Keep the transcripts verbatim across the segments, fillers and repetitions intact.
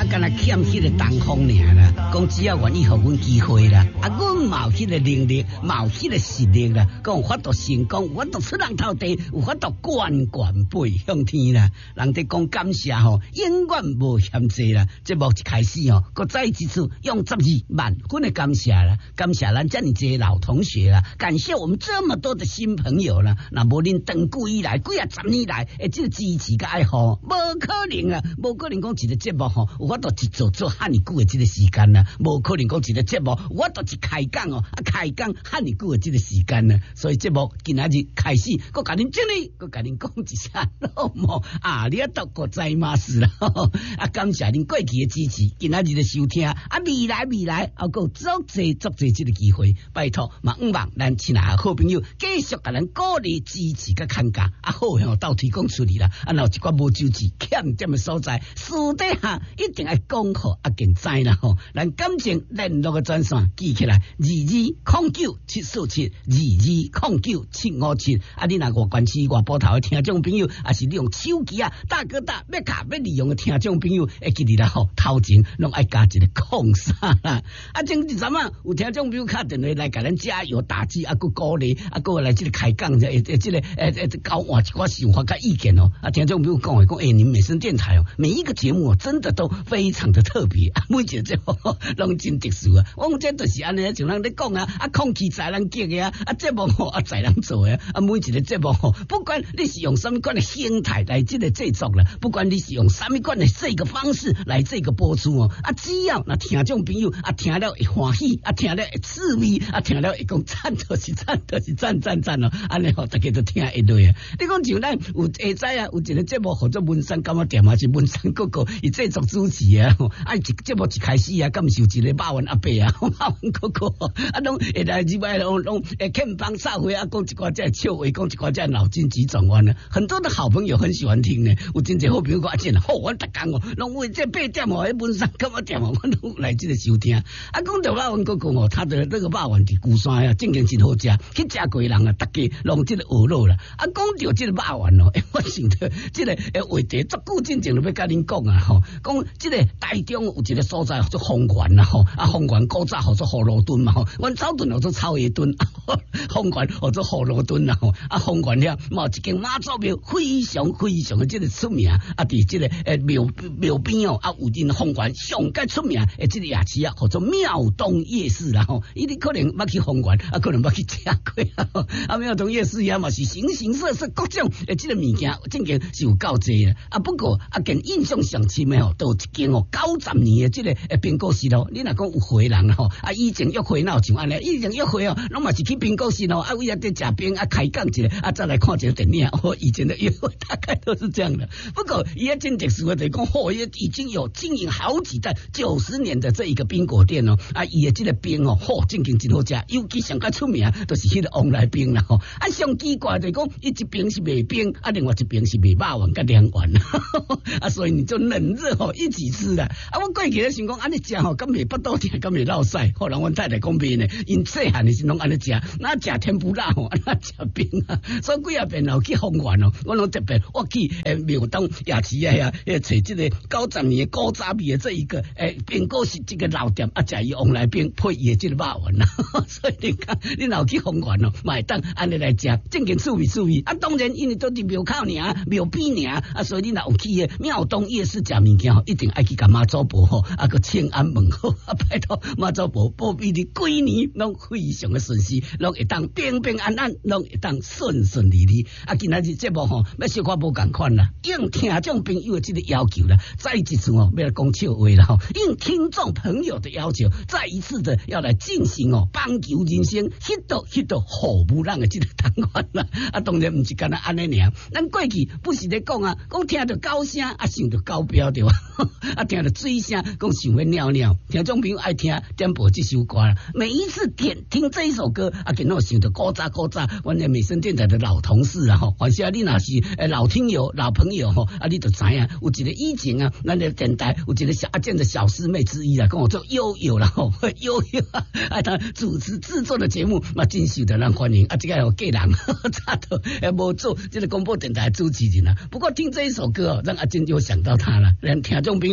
干那欠迄个东风尔啦，讲只要愿意给阮机会啦，啊，阮嘛有迄个能力，嘛有迄个实力啦，讲有法度成功，有法度出人头地，有法度冠冠飞向天啦。人哋讲感谢吼，永远无嫌济啦。节目一开始哦，搁再一次用十二万分的感谢啦，感谢咱这么多老同学啦，感谢我们这么多的新朋友啦。那无恁长久以来几啊十年来诶，这个支持甲爱护，无可能啊，无可能讲一个节目吼，有法度一做做汉尼久的这个时间啦，无可能讲一个节目有法度一开讲哦，啊开讲汉尼久的这个时间啦。所以节目今仔日开始，搁甲恁整理，搁甲恁讲一下老母啊，你啊都过在马事啦，啊感谢恁过去的支持，今仔日的收听，啊未来未来，啊搁足济足济这个机会，拜托嘛毋望咱亲爱好朋友继续甲咱鼓励支持甲看价，啊好吼到提供处理啦，啊若有一寡无周知欠点的所在，私底下一定要讲好啊见知啦吼，咱感情联络的专线记起来，二二零九七四七，二二零九七五七，啊你若外关市外埔头的听众朋友，啊是你用手机啊大哥大要卡要利用的听众朋友，会记得啦吼，头前拢爱加一个空三啦，啊前一阵啊有听众朋友打电话来甲咱加油打气，啊佮鼓励，啊佮来这个开讲，诶诶这个诶诶交换一寡想法甲意见哦，啊听众朋友讲诶讲，诶你们美声电台哦，每一个节目哦真的都非常的特别，啊每一个节目拢真特殊啊，我讲这就是安尼，像咱咧讲啊，啊空气在咱激嘅啊，啊节目吼啊在咱做嘅，啊每一个节目吼，不管你是用什么款的形态来这个制作啦，不管你是用什么款的这个方式来这个播出哦，啊只要那听众朋友啊听了会欢喜，啊听了会趣味，啊听了会讲赞就是赞就是赞赞赞哦，安尼吼大家都听会落啊。你讲像咱有下知啊，有一个节目合作文山干嘛店嘛是文山哥哥伊制作主持啊，啊一节目一开始啊，敢是有一个马文阿伯啊，马文哥哥啊，拢会来入来拢拢诶欠帮撒回啊，讲一寡这笑话，讲一寡这脑筋急转弯呢，很多的好朋友很喜欢听呢。有真侪好朋友讲啊，真好，我逐工哦，拢为这八点哦，迄文山干嘛店哦，我拢来这个收听。啊，讲到马文哥哥哦，他的那个马文伫鼓山啊，正经真好食，去食过人啊，大家拢这个学落啦。啊，讲到这个马文哦，我想到这个诶话题，足久真正就要甲恁讲啊，吼，讲这个台中有一个所在叫做丰原啦，吼，啊丰原古早叫做葫芦墩嘛，吼，阮早顿叫做草野墩，丰原叫做葫芦墩啦，吼，啊丰原了，嘛一间妈祖庙非常非常的这个出名，啊，伫这个诶庙庙边哦，啊有恁丰原上界出名诶，这个夜市啊，叫做庙东夜市啦，吼，伊你可能捌去丰原，啊可能捌去食过，啊庙东夜市啊嘛是形形色色各种诶，这个物件正经是有够济啊，啊不过啊，跟印象上深的吼，都有一间哦九十年的这个诶冰果室咯，你若讲有回人吼，啊以前约会闹像安尼，以前约会哦，拢嘛是去冰果室咯，啊为了在食冰啊开讲一个，啊再来看一个电影，哦以前的约会大概都是这样的。不过伊也真特殊的，就是讲哦，也已经有经营好几代九十年的这一个冰果店哦，啊伊的这个冰哦，嚯正经真好食，尤其上较出名就是迄个旺来冰啦吼，啊上奇怪就是讲伊一边是卖冰，啊另外一边是卖肉丸甲凉丸，啊所以你就冷热吼一起吃啦。啊我过去咧想讲安尼食吼，敢袂巴肚疼，敢袂落屎，后来阮太太讲变呢，因细汉的时拢安尼食，那食天妇罗吼，那食冰啊，所以几啊遍后去丰原哦，我拢特别我去诶庙东夜市啊呀，诶找这个九十年古早味的这一个诶冰果是这个老店啊，食伊旺来冰配伊的这个肉丸啦，所以你看你若去丰原哦，买当安尼来食，正经趣味趣味啊，当然因为都伫庙口尔，庙边尔啊，所以你若有去诶庙东夜市食物件吼，一定爱去甲妈祖婆吼，啊个请安问候啊，拜托妈祖婆保庇你几年拢非常的顺遂，拢会当平平安安，拢会当顺顺利利。啊，今仔日节目吼，要小可无共款啦，应听众朋友的这个要求啦，再一次哦，要来讲笑话啦吼，应听众朋友的要求，再一次的要来进行哦，棒球人生迄度迄度好不让的这个单元啦。啊，当然唔是干那安尼尔，咱过去不是咧讲啊，讲听到高声啊，想到高标对吧？啊，听到水声，讲想要尿尿。听众朋友爱听点播这首歌啦，每一次点听这一首歌啊，给我想到古早古早，阮的美声电台的老同事啊，吼，或是啊，你若是诶老听友、老朋友吼，啊，你就知影有一个以前啊，咱的电台有一个小阿健的小师妹之一啦，跟我做悠悠啦，吼，悠悠啊，啊，他主持制作的节目嘛，真受到人欢迎啊，这个有个人差头诶无做这个广播电台主持人啊，不过听这一首歌哦，让阿健就想到他了，让听众朋友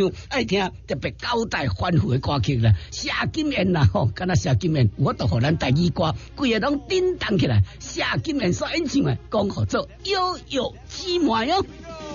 唱，爱听特别交代反复的歌曲啦。谢金燕啦吼，敢若谢金燕，我都互咱台语歌，规个拢叮当起来。谢金燕所演唱的，讲好做悠悠之美哦。